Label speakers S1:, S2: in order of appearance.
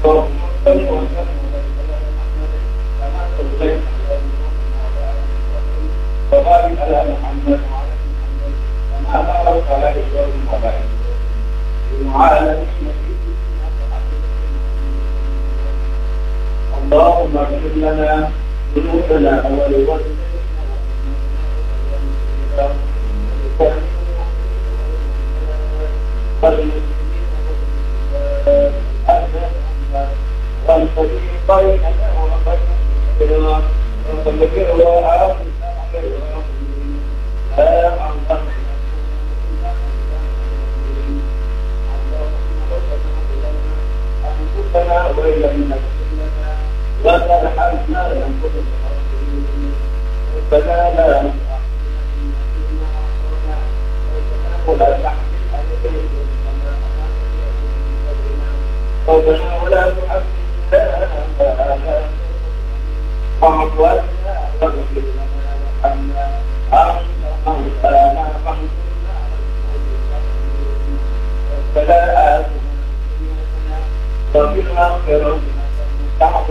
S1: اللهم صل وسلم كما صليت وبارك على محمد وعلى محمد كما باركت على ابراهيم وعلى ابراهيم العالمين اللهم اغفر لنا ذنوبنا ولوالدينا والفريقين وبينهما وتذكر وآخر أنفسنا وإن لم نغفر لنا وترحمنا لنكن ربنا لا ولا تحمل علينا ربنا ولا تحملنا واعف عنا واغفر لنا وارحمنا أنت مولانا فانصرنا ربنا آتنا وفي الآخرة